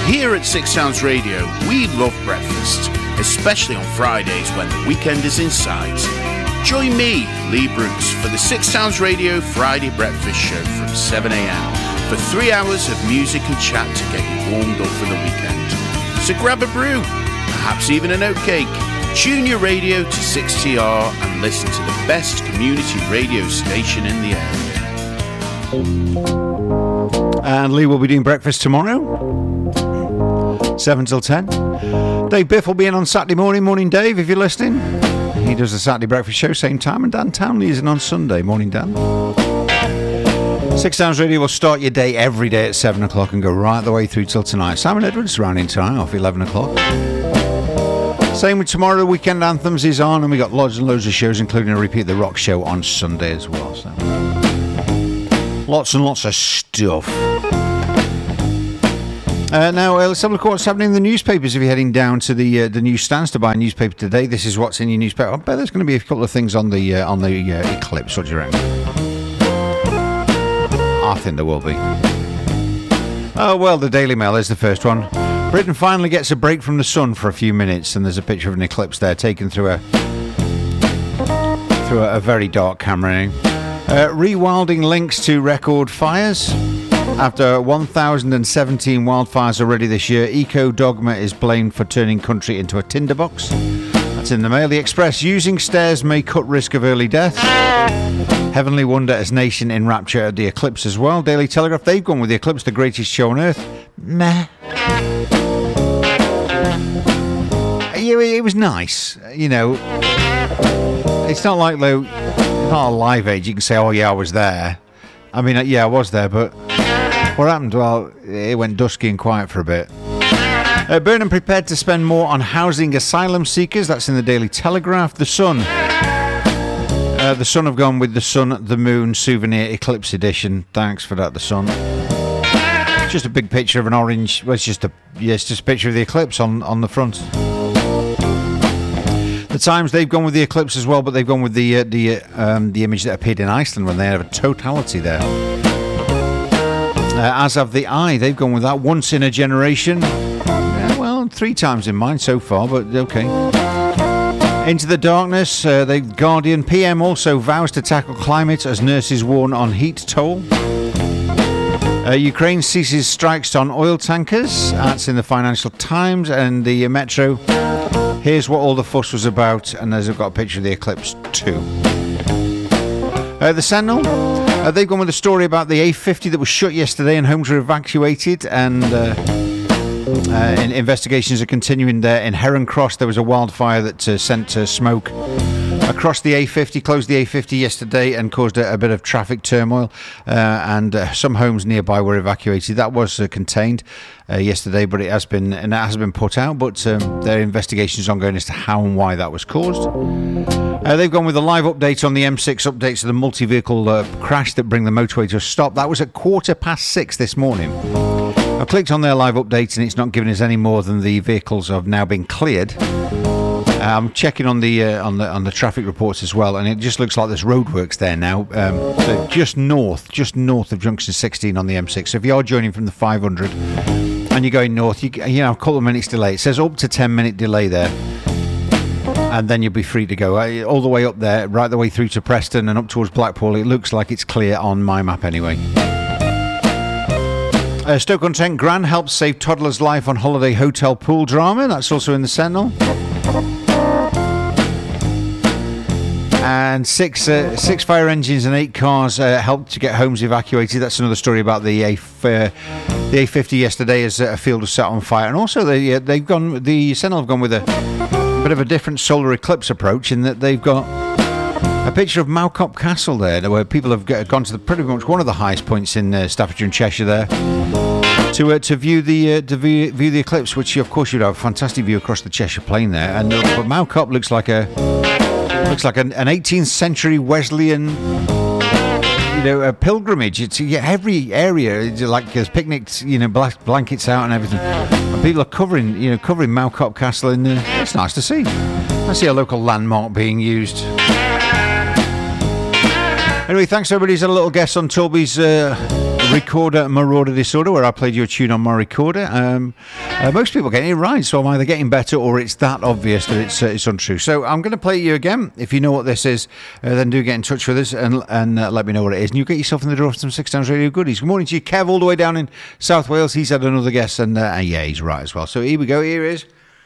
Here at Six Sounds Radio, we love breakfast, especially on Fridays when the weekend is in sight. Join me, Lee Bruce, for the Six Sounds Radio Friday Breakfast Show from 7 a.m. for 3 hours of music and chat to get you warmed up for the weekend. So grab a brew, perhaps even an oatcake. Tune your radio to 6TR and listen to the best community radio station in the area. And Lee will be doing breakfast tomorrow, 7 till 10. Dave Biff will be in on Saturday morning. Morning, Dave, if you're listening. He does the Saturday breakfast show, same time. And Dan Townley is in on Sunday. Morning, Dan. Six Sounds Radio will start your day every day at 7 o'clock and go right the way through till tonight. Simon Edwards rounding tonight off 11 o'clock. Same with tomorrow. Weekend Anthems is on, and we got loads and loads of shows, including a repeat of the rock show on Sunday as well. So lots and lots of stuff. Now, let's have a look at what's happening in the newspapers. If you're heading down to the newsstands to buy a newspaper today, this is what's in your newspaper. I bet there's going to be a couple of things on the eclipse. What do you reckon? I think there will be. Oh, well, the Daily Mail is the first one. Britain finally gets a break from the sun for a few minutes, and there's a picture of an eclipse there taken through a very dark camera. Rewilding links to record fires. After 1,017 wildfires already this year, Eco Dogma is blamed for turning country into a tinderbox. That's in the Mail. The Express, using stairs may cut risk of early death. Heavenly wonder as nation in rapture at the eclipse as well. Daily Telegraph, they've gone with the eclipse, the greatest show on earth. Meh. It was nice, you know. It's not like, though, it's not a live age. You can say, oh yeah, I was there. I mean, yeah, I was there, but what happened? Well, it went dusky and quiet for a bit. Burnham prepared to spend more on housing asylum seekers. That's in the Daily Telegraph. The Sun. The Sun have gone with the Sun, the Moon souvenir eclipse edition. Thanks for that, the Sun. It's just a big picture of an orange. Well, it's just a picture of the eclipse on the front. The Times, they've gone with the eclipse as well, but they've gone with the image that appeared in Iceland when they had a totality there. As of the Eye, they've gone with that. Once in a generation. Well, 3 times in mine so far, but okay. Into the Darkness, the Guardian. PM also vows to tackle climate as nurses warn on heat toll. Ukraine ceases strikes on oil tankers. That's in the Financial Times. And the Metro, here's what all the fuss was about, and there's got a picture of the eclipse too. The Sentinel, they've gone with a story about the A50 that was shut yesterday and homes were evacuated, and investigations are continuing there. In Heron Cross, there was a wildfire that sent smoke across the A50, closed the A50 yesterday and caused a bit of traffic turmoil, and some homes nearby were evacuated. That was contained yesterday, but it has been put out, but their investigation is ongoing as to how and why that was caused. They've gone with a live update on the M6 updates to the multi-vehicle crash that bring the motorway to a stop. That was at 6:15 this morning. I clicked on their live update and it's not giving us any more than the vehicles have now been cleared. I'm checking on the traffic reports as well, and it just looks like there's roadworks there now, so just north of junction 16 on the M6. So if you are joining from the 500 and you're going north, you know, a couple of minutes delay. It says up to 10-minute delay there, and then you'll be free to go all the way up there, right the way through to Preston and up towards Blackpool. It looks like it's clear on my map anyway. Stoke-on-Trent, Gran helps save toddler's life on holiday hotel pool drama. That's also in the Sentinel. And six fire engines and 8 cars helped to get homes evacuated. That's another story about the A50 yesterday as a field was set on fire. And also the Sentinel have gone with a bit of a different solar eclipse approach in that they've got a picture of Malcop Castle there, where people have gone to pretty much one of the highest points in Staffordshire and Cheshire there to view the eclipse, which of course you'd have a fantastic view across the Cheshire Plain there. And but Malcop looks like an 18th century Wesleyan, a pilgrimage. It's every area, it's like there's picnics, blankets out and everything. And people are covering Malcop Castle, and it's nice to see. I see a local landmark being used. Anyway, thanks everybody. Here's a little guest on Toby's Recorder Marauder Disorder, where I played you a tune on my recorder. Most people getting it right, so I'm either getting better or it's that obvious that it's untrue. So I'm going to play you again. If you know what this is, then do get in touch with us and let me know what it is. And you get yourself in the draw for some Six Sounds Radio goodies. Good morning to you, Kev, all the way down in South Wales. He's had another guest, and yeah, he's right as well. So here we go. Here is